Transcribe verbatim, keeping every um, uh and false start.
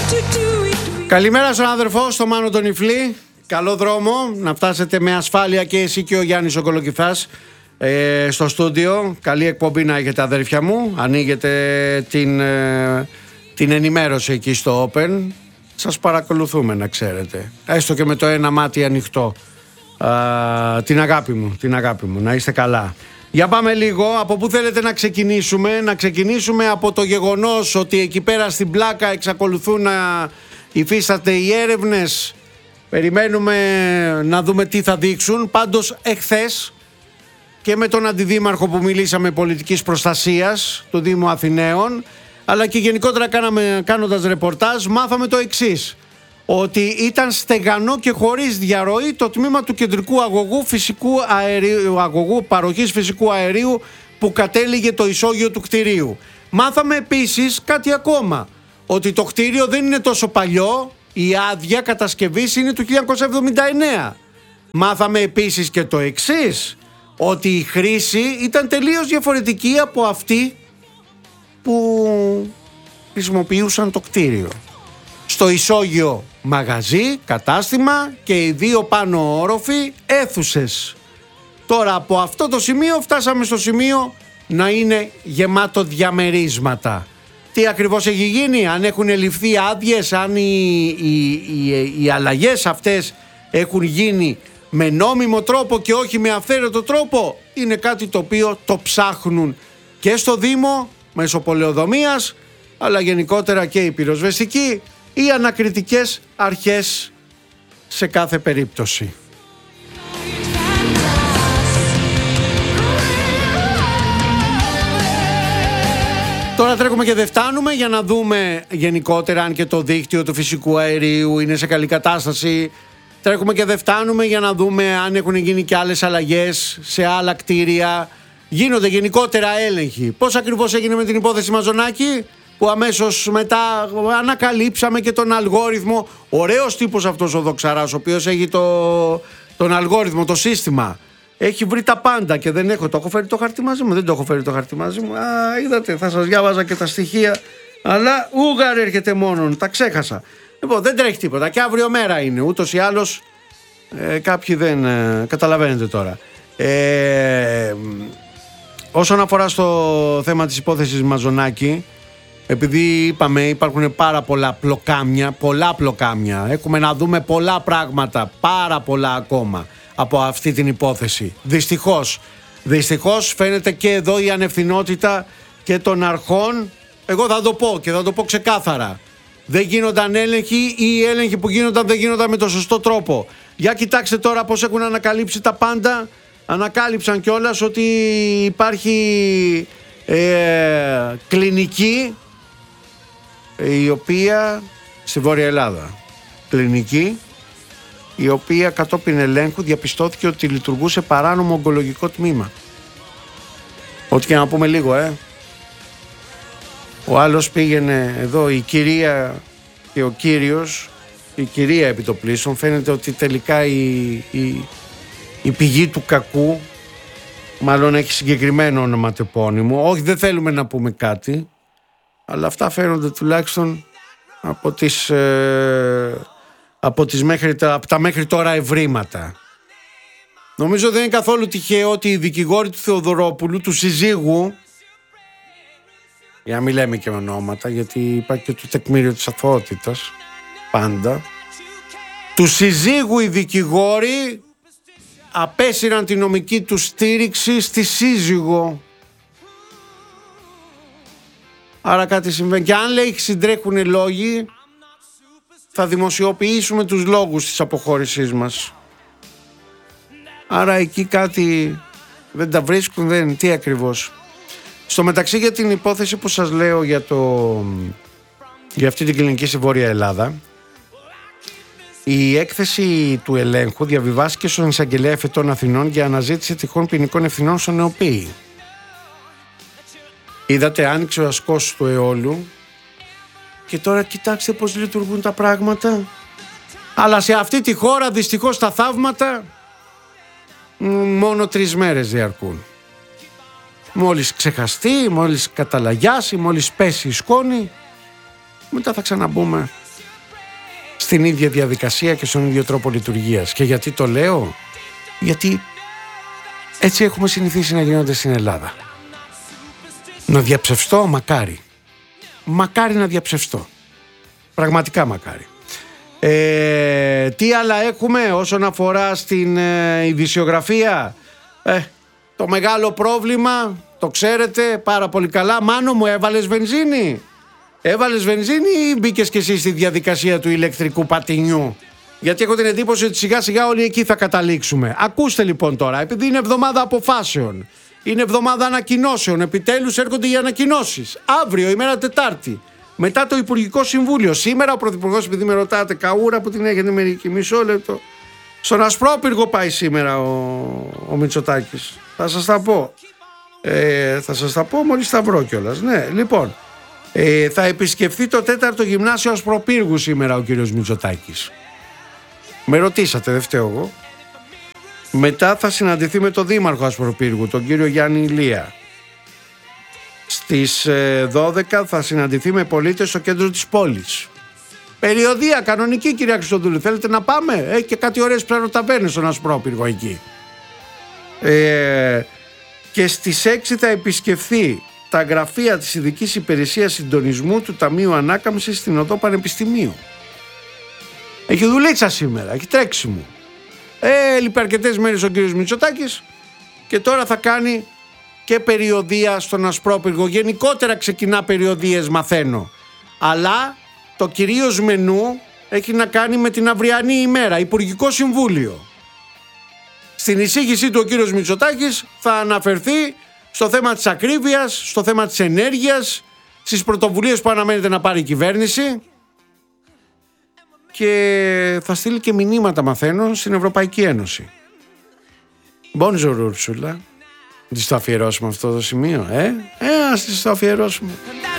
Καλημέρα στον αδερφό, στο Μάνο τον Ιφλή. Καλό δρόμο, να φτάσετε με ασφάλεια και εσύ και ο Γιάννης ο Κολοκυθάς ε, στο στούντιο. Καλή εκπομπή να έχετε, αδέρφια μου. Ανοίγετε την, ε, την ενημέρωση εκεί στο Open. Σας παρακολουθούμε, να ξέρετε. Έστω και με το ένα μάτι ανοιχτό. Α, την αγάπη μου, την αγάπη μου. Να είστε καλά. Για πάμε λίγο, από πού θέλετε να ξεκινήσουμε? Να ξεκινήσουμε από το γεγονός ότι εκεί πέρα στην Πλάκα εξακολουθούν να υφίσταται οι έρευνες. Περιμένουμε να δούμε τι θα δείξουν. Πάντως εχθές και με τον αντιδήμαρχο που μιλήσαμε πολιτικής προστασίας του Δήμου Αθηναίων, αλλά και γενικότερα κάναμε, κάνοντας ρεπορτάζ, μάθαμε το εξής: ότι ήταν στεγανό και χωρίς διαρροή το τμήμα του κεντρικού αγωγού, φυσικού αερίου, αγωγού παροχής φυσικού αερίου που κατέληγε το ισόγειο του κτηρίου. Μάθαμε επίσης κάτι ακόμα, ότι το κτίριο δεν είναι τόσο παλιό, η άδεια κατασκευής είναι του χίλια εννιακόσια εβδομήντα εννέα. Μάθαμε επίσης και το εξής, ότι η χρήση ήταν τελείως διαφορετική από αυτή που χρησιμοποιούσαν το κτίριο. Στο ισόγειο μαγαζί, κατάστημα και οι δύο πάνω όροφοι αίθουσες. Τώρα από αυτό το σημείο φτάσαμε στο σημείο να είναι γεμάτο διαμερίσματα. Τι ακριβώς έχει γίνει, αν έχουν ληφθεί άδειες, αν οι, οι, οι, οι αλλαγές αυτές έχουν γίνει με νόμιμο τρόπο και όχι με αυθαίρετο τρόπο, είναι κάτι το οποίο το ψάχνουν και στο Δήμο μέσω πολεοδομίας, αλλά γενικότερα και οι πυροσβεστικοί, οι ανακριτικές αρχές σε κάθε περίπτωση. Τώρα τρέχουμε και δεν φτάνουμε για να δούμε γενικότερα αν και το δίκτυο του φυσικού αερίου είναι σε καλή κατάσταση. Τρέχουμε και δεν φτάνουμε για να δούμε αν έχουν γίνει και άλλες αλλαγές σε άλλα κτίρια. Γίνονται γενικότερα έλεγχοι. Πώς ακριβώς έγινε με την υπόθεση Μαζονάκη, που αμέσως μετά ανακαλύψαμε και τον αλγόριθμο. Ωραίος τύπος αυτός ο Δοξαράς, ο οποίος έχει το, τον αλγόριθμο, το σύστημα. Έχει βρει τα πάντα και δεν έχω. Το έχω φέρει το χαρτί μαζί μου, δεν το έχω φέρει το χαρτί μαζί μου. Α, είδατε, θα σας διάβαζα και τα στοιχεία. Αλλά ούγαρ έρχεται μόνον, τα ξέχασα. Λοιπόν, δεν τρέχει τίποτα και αύριο μέρα είναι. Ούτως ή άλλως ε, κάποιοι δεν ε, καταλαβαίνετε τώρα. Ε, όσον αφορά στο θέμα της υπόθεσης Μαζονάκη, επειδή είπαμε υπάρχουν πάρα πολλά πλοκάμια, πολλά πλοκάμια, έχουμε να δούμε πολλά πράγματα, πάρα πολλά ακόμα από αυτή την υπόθεση. Δυστυχώς, δυστυχώς φαίνεται και εδώ η ανευθυνότητα και των αρχών. Εγώ θα το πω και θα το πω ξεκάθαρα. Δεν γίνονταν έλεγχοι ή οι έλεγχοι που γίνονταν δεν γίνονταν με τον σωστό τρόπο. Για κοιτάξτε τώρα πώς έχουν ανακαλύψει τα πάντα. Ανακάλυψαν κιόλας ότι υπάρχει ε, κλινική η οποία στη Βόρεια Ελλάδα, κλινική η οποία κατόπιν ελέγχου διαπιστώθηκε ότι λειτουργούσε παράνομο ογκολογικό τμήμα. Ό,τι και να πούμε λίγο, ε. Ο άλλος πήγαινε εδώ, η κυρία και ο κύριος, η κυρία επιτοπλίστων, φαίνεται ότι τελικά η, η, η πηγή του κακού μάλλον έχει συγκεκριμένο ονοματεπώνυμο. Όχι, δεν θέλουμε να πούμε κάτι, αλλά αυτά φαίνονται τουλάχιστον από τις, ε, από, τις μέχρι, από τα μέχρι τώρα ευρήματα. Νομίζω δεν είναι καθόλου τυχαίο ότι οι δικηγόροι του Θεοδωρόπουλου, του συζύγου, για να μην λέμε και ονόματα, γιατί υπάρχει και το τεκμήριο της αθωότητας πάντα, του συζύγου οι δικηγόροι απέσυραν τη νομική του στήριξη στη σύζυγο. Άρα κάτι συμβαίνει. Και αν λέει συντρέχουν λόγοι, θα δημοσιοποιήσουμε τους λόγους της αποχώρησής μας. Άρα εκεί κάτι δεν τα βρίσκουν, δεν, τι ακριβώς. Στο μεταξύ, για την υπόθεση που σας λέω για, το, για αυτή την κλινική στη Βόρεια Ελλάδα, η έκθεση του ελέγχου διαβιβάστηκε στον Εισαγγελέα Εφετών Αθηνών για αναζήτηση τυχόν ποινικών ευθυνών στον ΕΟΠΗ. Είδατε, άνοιξε ο ασκός του αιώλου και τώρα κοιτάξτε πώς λειτουργούν τα πράγματα. Αλλά σε αυτή τη χώρα δυστυχώς τα θαύματα μόνο τρεις μέρες διαρκούν. Μόλις ξεχαστεί, μόλις καταλαγιάσει, μόλις πέσει η σκόνη, μετά θα ξαναμπούμε στην ίδια διαδικασία και στον ίδιο τρόπο λειτουργίας. Και γιατί το λέω? Γιατί έτσι έχουμε συνηθίσει να γίνονται στην Ελλάδα. Να διαψευστώ, μακάρι. Μακάρι να διαψευστώ. Πραγματικά μακάρι. Ε, τι άλλα έχουμε όσον αφορά στην ε, ειδησιογραφία? Ε, το μεγάλο πρόβλημα, το ξέρετε πάρα πολύ καλά. Μάνο μου, έβαλες βενζίνη? Έβαλες βενζίνη ή μπήκες και εσύ στη διαδικασία του ηλεκτρικού πατινιού? Γιατί έχω την εντύπωση ότι σιγά σιγά όλοι εκεί θα καταλήξουμε. Ακούστε λοιπόν τώρα, επειδή είναι εβδομάδα αποφάσεων, είναι εβδομάδα ανακοινώσεων, επιτέλους έρχονται οι ανακοινώσεις. Αύριο, ημέρα Τετάρτη, μετά το Υπουργικό Συμβούλιο. Σήμερα ο Πρωθυπουργός, επειδή με ρωτάτε, καούρα που την έγινε μερική, μισό λεπτό. Στον Ασπρόπυργο πάει σήμερα ο, ο Μητσοτάκης. Θα σας τα πω. Ε, θα σας τα πω μόλις τα βρω κιόλας. Ναι, λοιπόν, ε, θα επισκεφθεί το τέταρτο γυμνάσιο Ασπροπύργου σήμερα ο κύριος Μητσοτάκης. Με ρωτήσατε, δεν φταίω εγώ. Μετά θα συναντηθεί με τον Δήμαρχο Ασπροπύργου, τον κύριο Γιάννη Ηλία. Στις δώδεκα θα συναντηθεί με πολίτες στο κέντρο της πόλης. Περιοδία κανονική, κυρία Χριστοδούλου. Θέλετε να πάμε? Έχει και κάτι ωραίες ψαροταβέρνες στον Ασπρόπυργο εκεί. Ε, και στις έξι θα επισκεφθεί τα γραφεία της Ειδικής Υπηρεσίας Συντονισμού του Ταμείου Ανάκαμψης στην Οδό Πανεπιστημίου. Έχει δουλίτσα σήμερα, έχει τρέξιμο. Ε, έλειπε αρκετές μέρες ο κύριος Μητσοτάκης και τώρα θα κάνει και περιοδία στον Ασπρόπυργο. Γενικότερα ξεκινά περιοδίες, μαθαίνω. Αλλά το κυρίως μενού έχει να κάνει με την αυριανή ημέρα, Υπουργικό Συμβούλιο. Στην εισήγησή του ο κύριος Μητσοτάκης θα αναφερθεί στο θέμα της ακρίβειας, στο θέμα της ενέργειας, στις πρωτοβουλίες που αναμένεται να πάρει η κυβέρνηση και θα στείλει και μηνύματα, μαθαίνω, στην Ευρωπαϊκή Ένωση. Bonjour Ursula. Της το αφιερώσουμε αυτό το σημείο, ε, ε ας της το αφιερώσουμε.